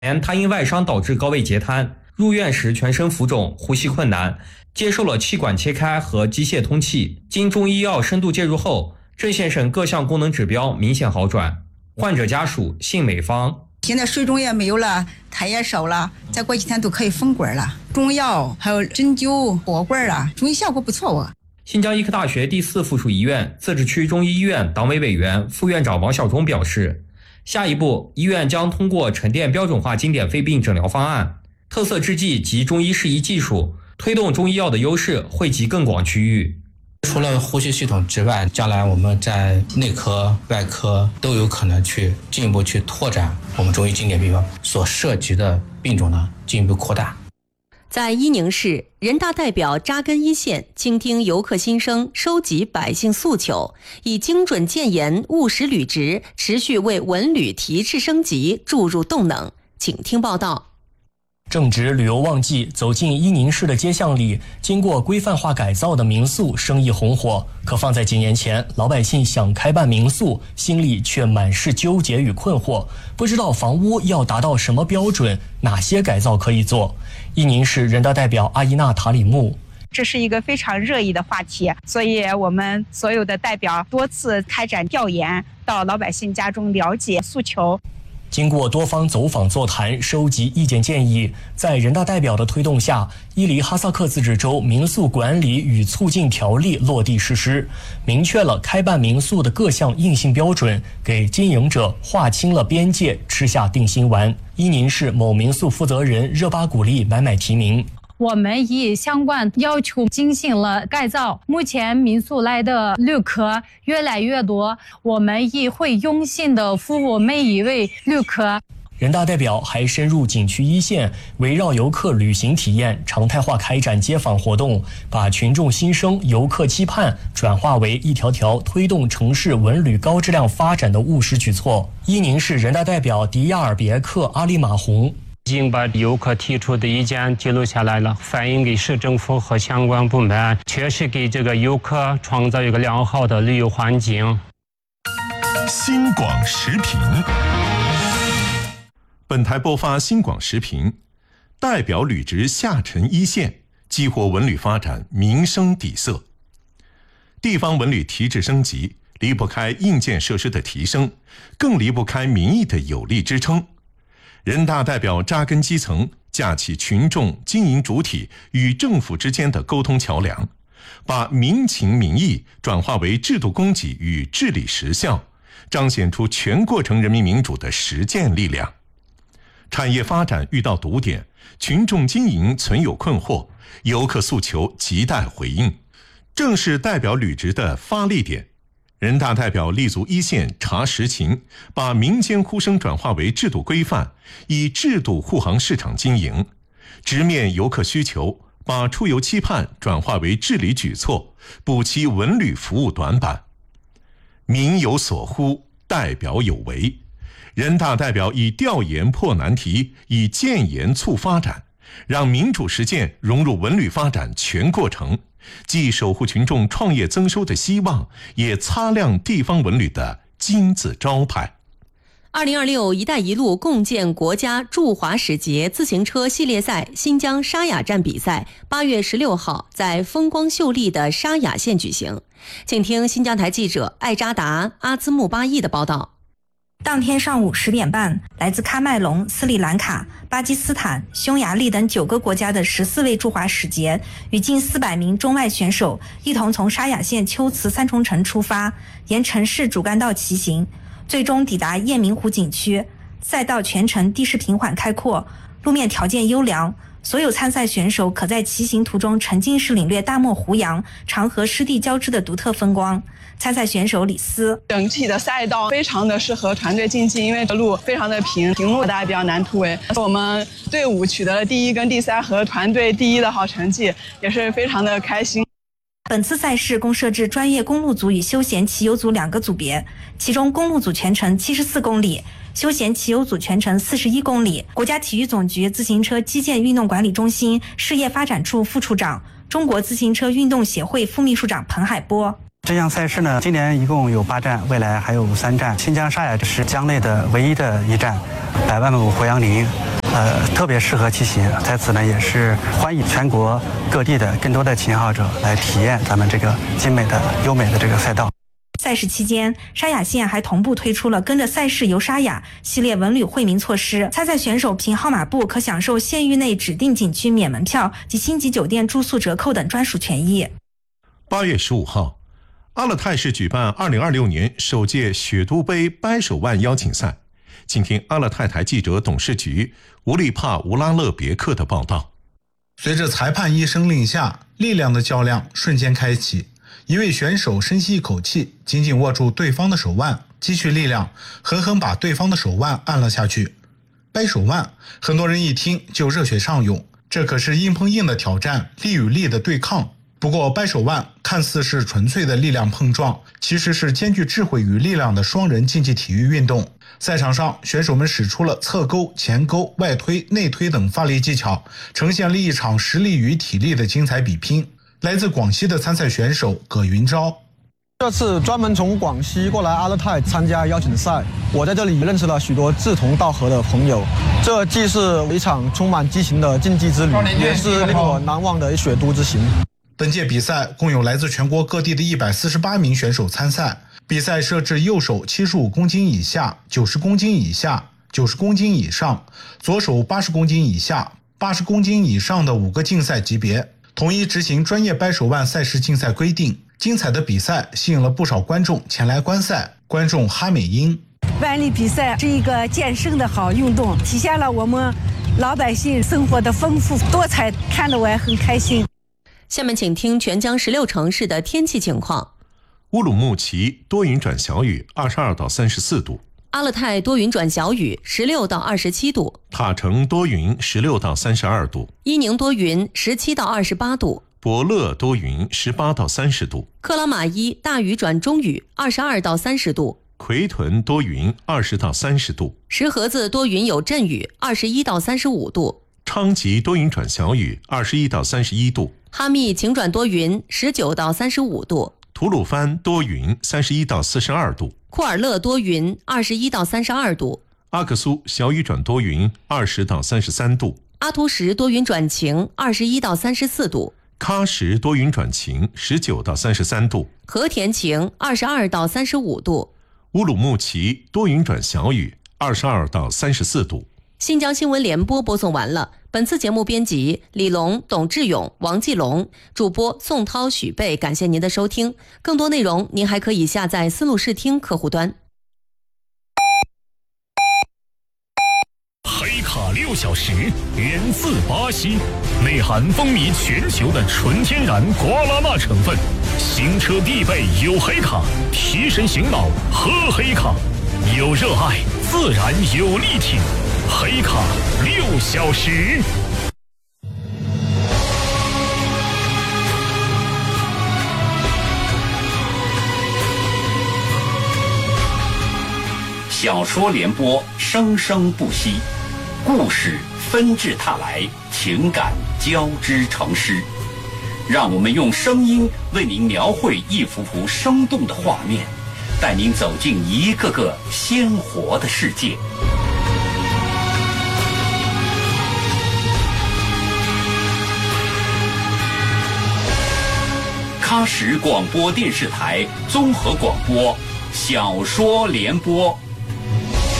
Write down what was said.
他因外伤导致高位截瘫，入院时全身浮肿，呼吸困难，接受了气管切开和机械通气。经中医药深度介入后，郑先生各项功能指标明显好转。患者家属姓美芳， 现在水肿也没有了，痰也少了，再过几天都可以封管了。中药还有针灸、拔管了，中医效果不错哦。 新疆医科大学第4附属医院自治区中医医院党委委员、副院长王晓忠表示，下一步医院将通过沉淀标准化经典肺病诊疗方案、特色制剂及中医适宜技术，推动中医药的优势惠及更广区域。 除了呼吸系统之外，将来我们在内科、外科都有可能去进一步去拓展我们中医经典病房所涉及的病种呢，进一步扩大。 在伊宁市，人大代表扎根一线，倾听游客心声，收集百姓诉求，以精准建言、务实履职，持续为文旅提质升级注入动能。请听报道。 正值旅游旺季，走进伊宁市的街巷里，经过规范化改造的民宿生意红火。可放在几年前，老百姓想开办民宿，心里却满是纠结与困惑，不知道房屋要达到什么标准，哪些改造可以做。伊宁市人大代表阿依娜塔里木， 这是一个非常热议的话题，所以我们所有的代表多次开展调研，到老百姓家中了解诉求。 经过多方走访座谈，收集意见建议，在人大代表的推动下，伊犁哈萨克自治州民宿管理与促进条例落地实施，明确了开办民宿的各项硬性标准，给经营者划清了边界，吃下定心丸。伊宁市某民宿负责人热巴古丽买提名。 我们以相关要求进行了改造，目前民宿来的旅客越来越多，我们也会用心的服务每一位旅客。 人大代表还深入景区一线，围绕游客旅行体验，常态化开展街访活动，把群众心声、游客期盼转化为一条条推动城市文旅高质量发展的务实举措。伊宁市人大代表迪亚尔别克阿里马洪， 已经把游客提出的意见记录下来了，反映给市政府和相关部门，确实给这个游客创造一个良好的旅游环境。 新广时评，本台播发新广时评，代表履职下沉一线，激活文旅发展民生底色。地方文旅提质升级，离不开硬件设施的提升，更离不开民意的有力支撑。人大代表扎根基层，架起群众、经营主体与政府之间的沟通桥梁，把民情民意转化为制度供给与治理实效，彰显出全过程人民民主的实践力量。产业发展遇到堵点，群众经营存有困惑，游客诉求亟待回应，正是代表履职的发力点。人大代表立足一线查实情，把民间呼声转化为制度规范，以制度护航市场经营，直面游客需求，把出游期盼转化为治理举措，补齐文旅服务短板。民有所呼，代表有为。人大代表以调研破难题，以建言促发展，让民主实践融入文旅发展全过程，既守护群众创业增收的希望，也擦亮地方文旅的金字招牌。 2026一带一路共建国家驻华使节自行车系列赛新疆沙雅站比赛8月16号在风光秀丽的沙雅县举行。请听新疆台记者艾扎达、阿兹木巴义的报道。 当天上午10点半，来自喀麦隆、斯里兰卡、巴基斯坦、匈牙利等9个国家的14位驻华使节与近400名中外选手一同从沙雅县秋瓷三重城出发，沿城市主干道骑行，最终抵达雁鸣湖景区。赛道全程地势平缓开阔，路面条件优良，所有参赛选手可在骑行途中沉浸式领略大漠胡杨、长河湿地交织的独特风光。参赛选手李斯， 整体的赛道非常的适合团队竞技，因为路非常的平路，大家比较难突围。我们队伍取得了第1跟第3和团队第1的好成绩，也是非常的开心。 本次赛事共设置专业公路组与休闲骑游组2个组别，其中公路组全程74公里，休闲骑游组全程41公里。国家体育总局自行车基建运动管理中心事业发展处副处长、中国自行车运动协会副秘书长彭海波。 这项赛事呢，今年一共有8站，未来还有3站。新疆沙雅是江内的唯一的一站，100万亩活杨林，特别适合骑行。在此呢，也是欢迎全国各地的更多的骑行者来体验咱们这个精美的、优美的这个赛道。 赛事期间，沙雅县还同步推出了跟着赛事游沙雅系列文旅惠民措施，参赛选手凭号码布可享受县域内指定景区免门票及星级酒店住宿折扣等专属权益。 8月15号，阿勒泰市举办2026年首届雪都杯掰手腕邀请赛。请听阿勒泰台记者董事局乌利帕乌拉勒别克的报道。 随着裁判一声令下，力量的较量瞬间开启。一位选手深吸一口气，紧紧握住对方的手腕，积蓄力量，狠狠把对方的手腕按了下去。掰手腕，很多人一听就热血上涌，这可是硬碰硬的挑战，力与力的对抗。不过掰手腕看似是纯粹的力量碰撞，其实是兼具智慧与力量的双人竞技体育运动。赛场上，选手们使出了侧勾、前勾、外推、内推等发力技巧，呈现了一场实力与体力的精彩比拼。来自广西的参赛选手葛云昭， 这次专门从广西过来阿勒泰参加邀请赛，我在这里认识了许多志同道合的朋友。这既是一场充满激情的竞技之旅，也是令我难忘的雪都之行。 本届比赛共有来自全国各地的148名选手参赛，比赛设置右手75公斤以下、90公斤以下、90公斤以上，左手80公斤以下、80公斤以上的5个竞赛级别。统一执行专业掰手腕赛事竞赛规定，精彩的比赛吸引了不少观众前来观赛。观众哈美英， 腕力比赛是一个健身的好运动，体现了我们老百姓生活的丰富多彩，看得我也很开心。 下面请听全疆16城市的天气情况。 乌鲁木齐多云转小雨，22到34度。 阿勒泰多云转小雨，16到27度； 塔城多云，16到32度； 伊宁多云，17到28度； 博乐多云，18到30度； 克拉玛依大雨转中雨，22到30度； 奎屯多云，20到30度； 石河子多云有阵雨，21到35度； 昌吉多云转小雨，21到31度； 哈密晴转多云，19到35度； 吐鲁番多云，31到42度； 库尔勒多云，21到32度； 阿克苏小雨转多云，20到33度； 阿图什多云转晴，21到34度； 喀什多云转晴，19到33度； 和田晴22到35度； 乌鲁木齐多云转小雨，22到34度。 新疆新闻联播播送完了。本次节目编辑李龙、董志勇、王继龙，主播宋涛、许贝，感谢您的收听。更多内容您还可以下载思路视听客户端。 黑卡6小时，源自巴西，内含风靡全球的纯天然瓜拉纳成分。行车必备有黑卡，提神醒脑喝黑卡，有热爱自然有力挺。黑卡6小时。 小说联播，生生不息，故事纷至沓来，情感交织成诗。让我们用声音为您描绘一幅幅生动的画面，带您走进一个个鲜活的世界。喀什广播电视台综合广播小说联播。